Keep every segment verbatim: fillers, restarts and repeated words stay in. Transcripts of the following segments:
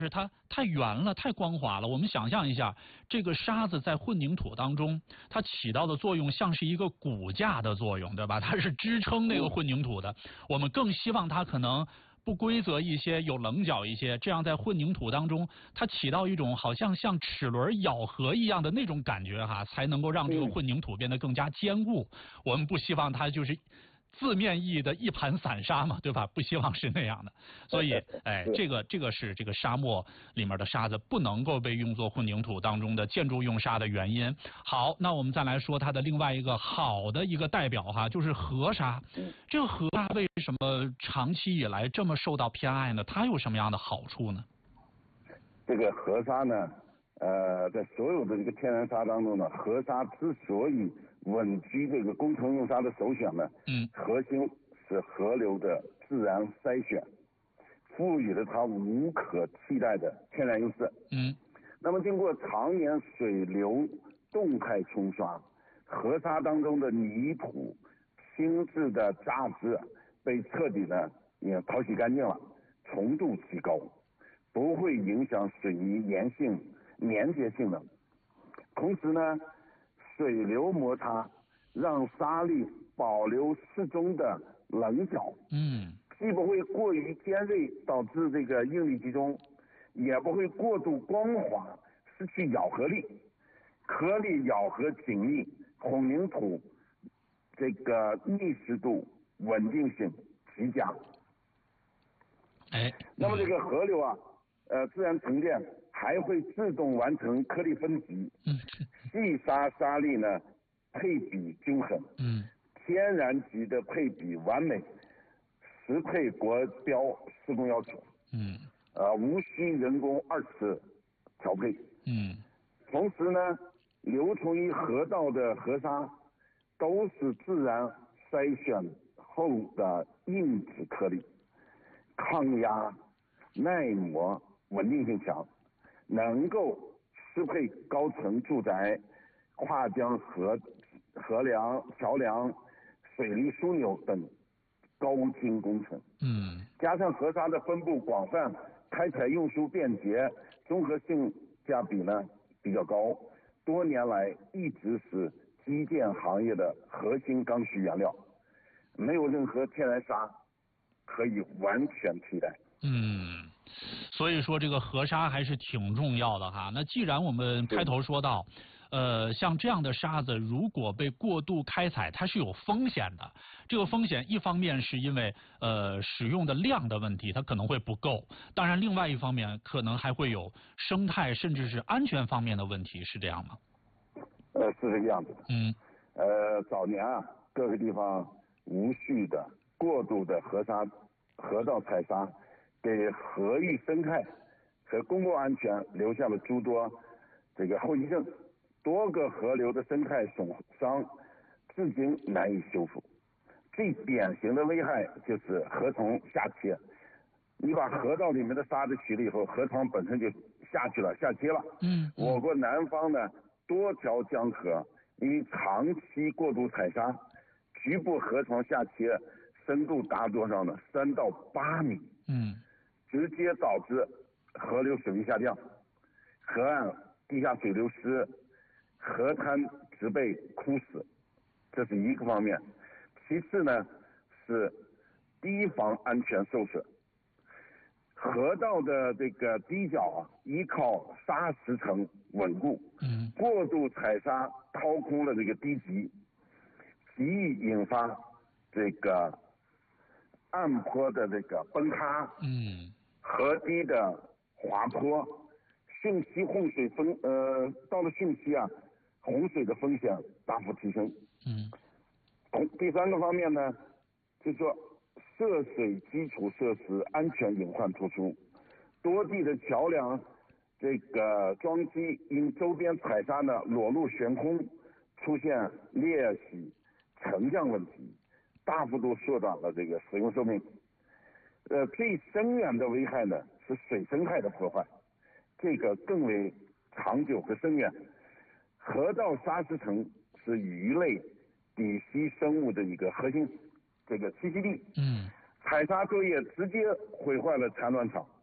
是它太圆了，太光滑了。我们想象一下，这个沙子在混凝土当中，它起到的作用像是一个骨架的作用，对吧？它是支撑那个混凝土的。我们更希望它可能不规则一些，有棱角一些，这样在混凝土当中，它起到一种好像像齿轮咬合一样的那种感觉哈，才能够让这个混凝土变得更加坚固。我们不希望它就是字面意义的一盘散沙嘛，对吧？不希望是那样的，所以，哎，这个这个是这个沙漠里面的沙子不能够被用作混凝土当中的建筑用沙的原因。好，那我们再来说它的另外一个好的一个代表哈，就是河沙。这个河沙为什么长期以来这么受到偏爱呢？它有什么样的好处呢？ 这个河沙呢，呃，在所有的这个天然沙当中呢，河沙之所以稳居这个工程用沙的首选呢， 嗯， 核心是河流的自然筛选，赋予了它无可替代的天然优势。 嗯， 那么经过常年水流动态冲刷，河沙当中的泥土、轻质的渣质被彻底的也淘洗干净了，重度提高，不会影响水泥粘性、粘结性能。同时呢，水流摩擦让沙粒保留适中的棱角， 嗯， 既不会过于尖锐导致这个应力集中，也不会过度光滑失去咬合力，颗粒咬合紧密，混凝土这个密实度稳定性极佳。 哎， 那么这个河流啊，呃，自然沉淀还会自动完成颗粒分级， 嗯， 细沙沙粒呢配比均衡， 嗯， 天然级的配比完美，实配国标施工要求， 嗯， 呃，无需人工二次调配， 嗯， 同时呢，流从于河道的河沙都是自然筛选后的硬质颗粒，抗压、耐磨、稳定性强，能够适配高层住宅、跨江河河梁、桥梁、水利枢纽等高精工程。 嗯， 加上河沙的分布广泛，开采运输便捷，综合性价比呢比较高，多年来一直是基建行业的核心刚需原料，没有任何天然沙可以完全替代。 嗯，所以说这个河沙还是挺重要的哈。那既然我们开头说到，呃，像这样的沙子如果被过度开采，它是有风险的。这个风险一方面是因为呃使用的量的问题，它可能会不够；当然，另外一方面可能还会有生态甚至是安全方面的问题，是这样吗？ 呃，是这个样子的。 嗯。 呃，早年啊，各个地方无序的、过度的河沙、河道采沙，给河域生态和公共安全留下了诸多这个后遗症，多个河流的生态损伤至今难以修复。最典型的危害就是河床下切，你把河道里面的沙子取了以后，河床本身就下去了，下切了。 嗯， 我国南方呢，多条江河因为长期过度采沙，局部河床下切深度达多少呢？三到八米。 嗯， 直接导致河流水位下降，河岸地下水流失，河滩植被枯死，这是一个方面。其次呢，是堤防安全受损。河道的这个堤角啊，依靠沙石层稳固， 嗯， 过度采沙掏空了这个堤脊，极易引发这个岸坡的这个崩塌， 嗯， 河堤的滑坡，汛期洪水风呃，到了汛期啊，洪水的风险大幅提升。 嗯， 同第三个方面呢，就是说涉水基础设施安全隐患突出，多地的桥梁这个桩基因周边采沙呢裸露悬空，出现裂隙、沉降问题，大幅度缩短了这个使用寿命。呃，最深远的危害呢是水生态的破坏，这个更为长久和深远。河道沙石层是鱼类、底栖生物的一个核心这个栖息地。 嗯， 采沙作业直接毁坏了产卵场，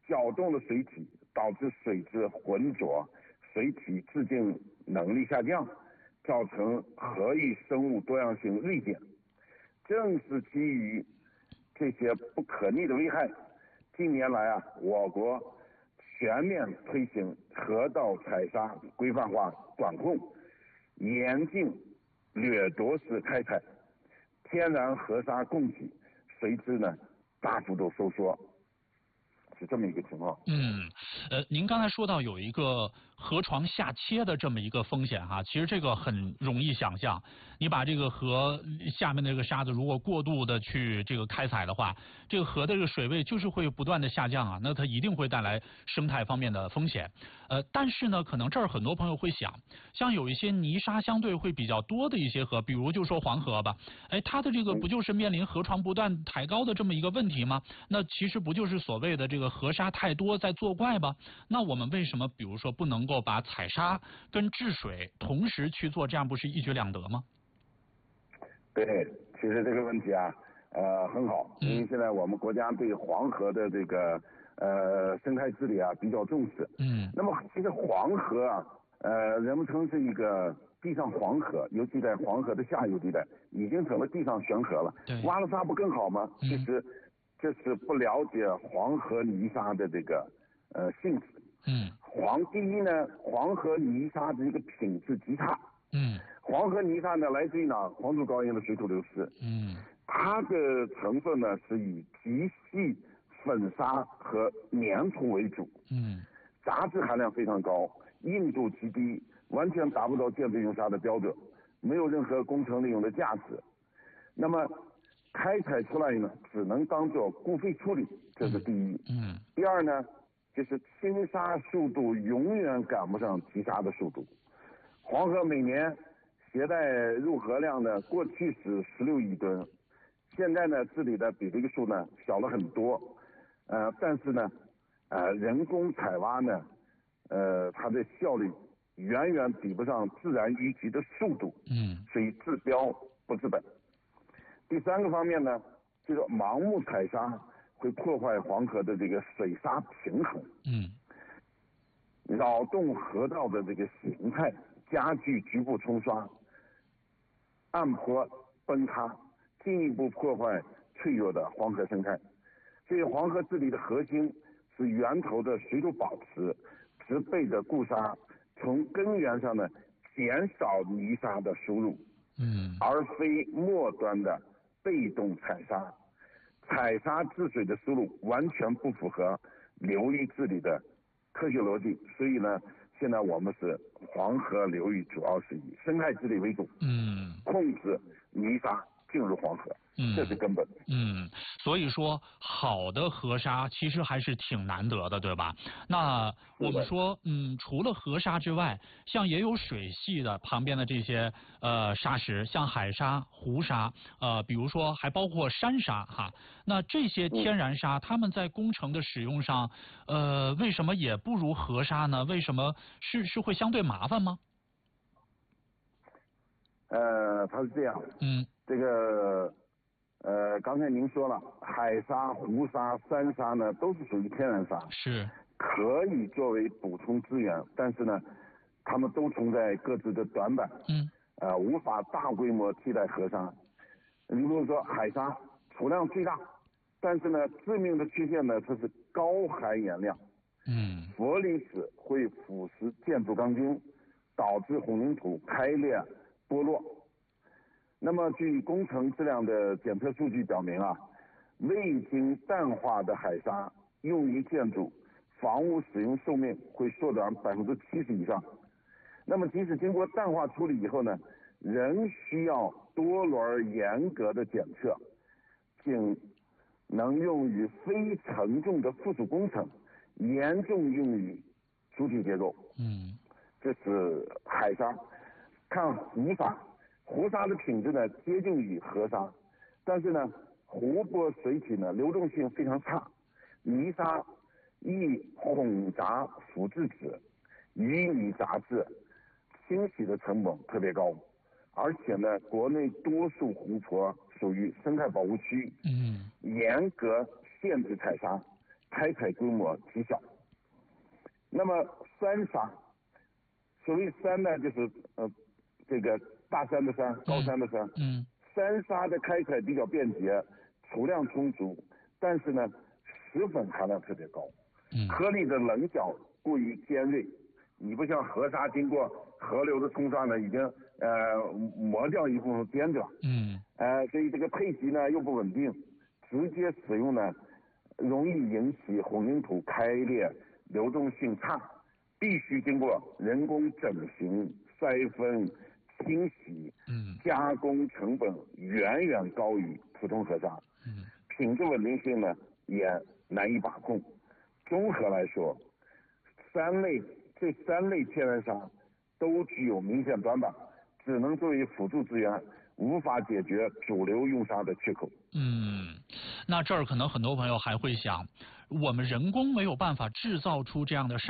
搅动了水体，导致水质浑浊，水体自净能力下降，造成河域生物多样性锐减。正是基于这些不可逆的危害，近年来啊，我国全面推行河道采砂规范化管控，严禁掠夺式开采，天然河沙供给随之呢大幅度收缩，是这么一个情况。 嗯，呃，您刚才说到有一个河床下切的这么一个风险哈，其实这个很容易想象。你把这个河下面的这个沙子如果过度的去这个开采的话，这个河的这个水位就是会不断的下降啊，那它一定会带来生态方面的风险。呃，但是呢，可能这儿很多朋友会想，像有一些泥沙相对会比较多的一些河，比如就说黄河吧，哎，它的这个不就是面临河床不断抬高的这么一个问题吗？那其实不就是所谓的这个河沙太多在作怪吗？那我们为什么比如说不能够把采砂跟治水同时去做，这样不是一举两得吗？ 对，其实这个问题啊，呃，很好，因为嗯现在我们国家对黄河的这个呃生态治理啊比较重视。 嗯。 那么其实黄河啊，呃，人们称是一个地上黄河，尤其在黄河的下游地带，已经成了地上悬河了。 对。 挖了沙不更好吗？ 嗯、 其实这是不了解黄河泥沙的这个呃性质。 嗯。 黄第一呢，黄河泥沙的一个品质极差。 嗯。 黄河泥沙呢，来自于哪？黄土高原的水土流失。 嗯。 它的成分呢是以极细粉砂和粘土为主。 嗯。 杂质含量非常高，硬度极低，完全达不到建筑用砂的标准，没有任何工程利用的价值。那么开采出来呢，只能当做固废处理，这是第一。 嗯。 第二呢，就是清沙速度永远赶不上提沙的速度。黄河每年携带入河量呢，过去是十六亿吨，现在呢治理的比这个数呢小了很多，呃，但是呢，呃，人工采挖呢，呃，它的效率远远比不上自然淤积的速度， 嗯， 所以治标不治本。第三个方面呢，就是盲目采砂会破坏黄河的这个水沙平衡， 嗯， 扰动河道的这个形态，加剧局部冲刷。岸坡崩塌，进一步破坏脆弱的黄河生态。所以黄河治理的核心是源头的水土保持，植被的固沙，从根源上呢减少泥沙的输入， 嗯， 而非末端的被动采砂。采砂治水的思路完全不符合流域治理的科学逻辑，所以呢，现在我们是黄河流域主要是以生态治理为主， 嗯， 控制泥沙进入黄河， 嗯， 这是根本。 嗯，所以说好的河沙其实还是挺难得的，对吧？那我们说，嗯，除了河沙之外，像也有水系的旁边的这些呃沙石，像海沙、湖沙，呃，比如说还包括山沙哈。那这些天然沙，它们在工程的使用上，呃，为什么也不如河沙呢？为什么是是会相对麻烦吗？ 呃，它是这样， 嗯， 这个呃，刚才您说了，海沙、湖沙、山沙呢，都是属于天然沙， 是可以作为补充资源，但是呢，它们都存在各自的短板， 嗯， 呃，无法大规模替代河沙。你比如说海沙储量最大，但是呢，致命的缺陷呢，它是高含盐量， 嗯， 氟离子会腐蚀建筑钢筋，导致混凝土开裂剥落。那么，据工程质量的检测数据表明啊，未经淡化的海沙用于建筑、房屋使用寿命会缩短百分之七十以上。那么，即使经过淡化处理以后呢，仍需要多轮严格的检测，仅能用于非承重的附属工程，严重用于主体结构。 嗯， 这是海沙。看湖沙。湖沙的品质呢接近于河沙，但是呢湖泊水体呢流动性非常差，泥沙易混杂腐质质、淤泥杂质，清洗的成本特别高，而且呢国内多数湖泊属于生态保护区， 嗯， 严格限制采砂， 开采规模极小。那么山沙，所谓山呢，就是呃这个大山的山，高山的山。 嗯。 山沙的开采比较便捷，储量充足，但是呢，石粉含量特别高。 嗯。 颗粒的棱角过于尖锐，你不像河沙经过河流的冲刷呢，已经呃磨掉一部分边角。 嗯。 呃，所以这个配给呢又不稳定，直接使用呢，容易引起混凝土开裂，流动性差，必须经过人工整形、筛分、清洗， 嗯， 加工成本远远高于普通河沙， 嗯， 品质稳定性呢也难以把控。综合来说，三类这三类天然砂都具有明显短板，只能作为辅助资源，无法解决主流用砂的缺口。 嗯，那这儿可能很多朋友还会想，我们人工没有办法制造出这样的砂。